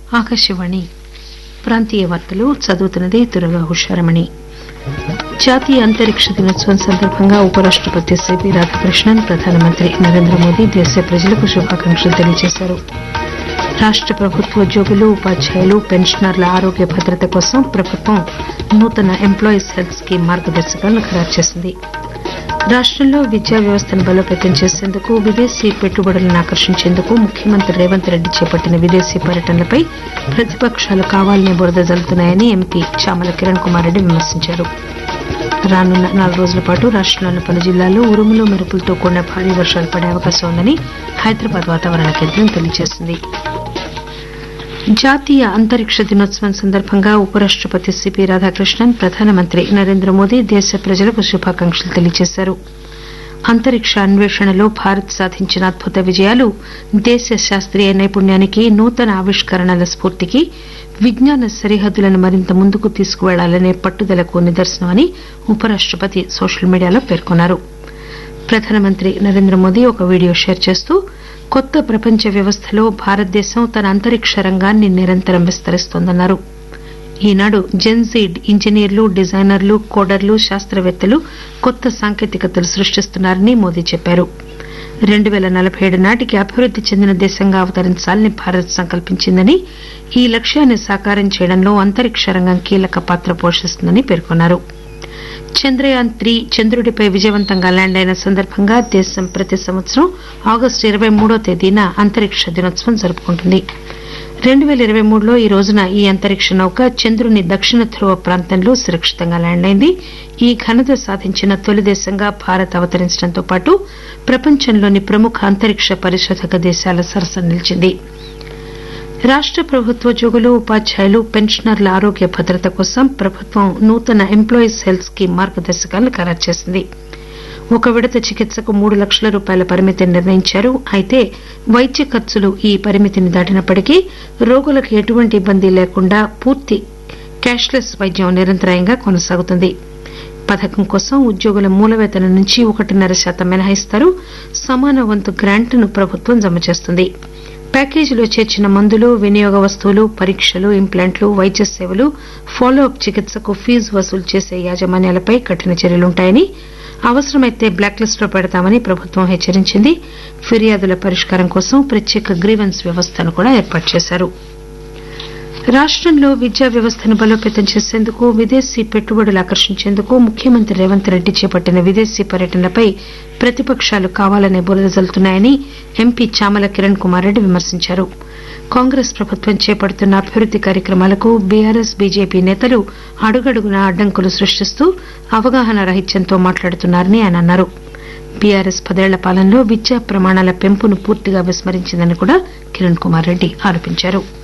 ఆకాశవాణి ప్రాంతీయ వార్తలు చదువుతున్నది దుర్గా హుషారమణి. జాతీయ అంతరిక్ష దినోత్సవం సందర్భంగా ఉపరాష్టపతి సిపి రాధాకృష్ణన్, ప్రధానమంత్రి నరేంద్ర మోదీ దేశ ప్రజలకు శుభాకాంక్షలు తెలియజేశారు. రాష్ట ప్రభుత్వోద్యోగులు, ఉపాధ్యాయులు, పెన్షనర్ల ఆరోగ్య భద్రత కోసం ప్రభుత్వం నూతన ఎంప్లాయీస్ హెల్త్ స్కీమ్ మార్గదర్శకాలను ఖరారు చేసింది. రాష్టంలో విద్యా వ్యవస్థను బలోపేతం చేసేందుకు, విదేశీ పెట్టుబడులను ఆకర్షించేందుకు ముఖ్యమంత్రి రేవంత్ రెడ్డి చేపట్టిన విదేశీ పర్యటనలపై ప్రతిపకాలు కావాలనే బురద జల్లుతున్నాయని ఎంపీ చామల కిరణ్ కుమార్ రెడ్డి విమర్శించారు. రానున్న 4 రోజుల పాటు రాష్టంలోని పలు జిల్లాల్లో ఉరుములు, మెరుపులతో కూడిన భారీ వర్షాలు పడే అవకాశం ఉందని హైదరాబాద్ వాతావరణ కేంద్రం తెలియజేసింది. జాతీయ అంతరిక్ష దినోత్సవం సందర్భంగా ఉపరాష్టపతి సిపి రాధాకృష్ణన్, ప్రధానమంత్రి నరేంద్ర మోదీ దేశ ప్రజలకు శుభాకాంక్షలు తెలియజేశారు. అంతరిక్ష అన్వేషణలో భారత్ సాధించిన అద్భుత విజయాలు దేశ శాస్త్రీయ నైపుణ్యానికి, నూతన ఆవిష్కరణల స్ఫూర్తికి, విజ్ఞాన సరిహద్దులను మరింత ముందుకు తీసుకువెళ్లాలనే పట్టుదలకు నిదర్శనమని ఉపరాష్టపతి సోషల్ మీడియాలో పేర్కొన్నారు. ప్రధానమంత్రి నరేంద్ర మోదీ ఒక వీడియో షేర్ చేస్తూ కొత్త ప్రపంచ వ్యవస్థలో భారతదేశం తన అంతరిక్ష రంగాన్ని నిరంతరం విస్తరిస్తోందన్నారు. ఈనాడు జెన్జీ ఇంజనీర్లు, డిజైనర్లు, కోడర్లు, శాస్త్రవేత్తలు కొత్త సాంకేతికతలు సృష్టిస్తున్నారని మోదీ చెప్పారు. 2047 నాటికి అభివృద్ది చెందిన దేశంగా అవతరించాలని భారత్ సంకల్పించిందని, ఈ లక్ష్యాన్ని సాకారం చేయడంలో అంతరిక్ష రంగం కీలక పాత్ర పోషిస్తుందని పేర్కొన్నారు. చంద్రయాన్-3 చంద్రుడిపై విజయవంతంగా ల్యాండ్ అయిన సందర్భంగా దేశం ప్రతి సంవత్సరం ఆగస్టు 23వ తేదీన అంతరిక్ష దినోత్సవం జరుపుకుంటుంది. 2023లో ఈ రోజున ఈ అంతరిక్ష నౌక చంద్రుని దక్షిణ ధ్రువ ప్రాంతంలో సురక్షితంగా ల్యాండ్ అయింది. ఈ ఘనత సాధించిన తొలి దేశంగా భారత్ అవతరించడంతో పాటు ప్రపంచంలోని ప్రముఖ అంతరిక్ష పరిశోధక దేశాల సరసన నిలిచింది. రాష్ట ప్రభుత్వోద్యోగులు, ఉపాధ్యాయులు, పెన్షనర్ల ఆరోగ్య భద్రత కోసం ప్రభుత్వం నూతన ఎంప్లాయీస్ హెల్త్ స్కీమ్ మార్గదర్శకాలను ఖరారు చేసింది. ఒక విడత చికిత్సకు 3 లక్షల రూపాయల పరిమితిని నిర్ణయించారు. అయితే వైద్య ఖర్చులు ఈ పరిమితిని దాటినప్పటికీ రోగులకు ఎటువంటి ఇబ్బంది లేకుండా పూర్తి క్యాష్లెస్ వైద్యం నిరంతరాయంగా కొనసాగుతుంది. పథకం కోసం ఉద్యోగుల మూల వేతనం నుంచి 1.5% మినహాయిస్తారు. సమాన వంతు గ్రాంట్ను ప్రభుత్వం జమ చేస్తుంది. ప్యాకేజీలో చేర్చిన మందులు, వినియోగ వస్తువులు, పరీక్షలు, ఇంప్లాంట్లు, వైద్య సేవలు, ఫాలో అప్ చికిత్సకు ఫీజు వసూలు చేసే యాజమాన్యాలపై కఠిన చర్యలుంటాయని, అవసరమైతే బ్లాక్ లిస్టులో పెడతామని ప్రభుత్వం హెచ్చరించింది. ఫిర్యాదుల పరిష్కారం కోసం ప్రత్యేక గ్రీవెన్స్ వ్యవస్థను కూడా ఏర్పాటు చేశారు. రాష్టంలో విద్యా వ్యవస్థను బలోపేతం చేసేందుకు, విదేశీ పెట్టుబడులు ఆకర్షించేందుకు ముఖ్యమంత్రి రేవంత్ రెడ్డి చేపట్టిన విదేశీ పర్యటనలపై ప్రతిపకాలు కావాలనే బురద జల్లుతున్నాయని ఎంపీ చామల కిరణ్ కుమార్ రెడ్డి విమర్శించారు. కాంగ్రెస్ ప్రభుత్వం చేపడుతున్న అభివృద్ది కార్యక్రమాలకు బీఆర్ఎస్, బీజేపీ నేతలు అడుగడుగునా అడ్డంకులు సృష్టిస్తూ అవగాహన రాహిత్యంతో మాట్లాడుతున్నారని ఆయన అన్నారు. బీఆర్ఎస్ 10 ఏళ్ల పాలనలో విద్యా ప్రమాణాల పెంపును పూర్తిగా విస్మరించిందని కూడా కిరణ్ కుమార్ రెడ్డి ఆరోపించారు.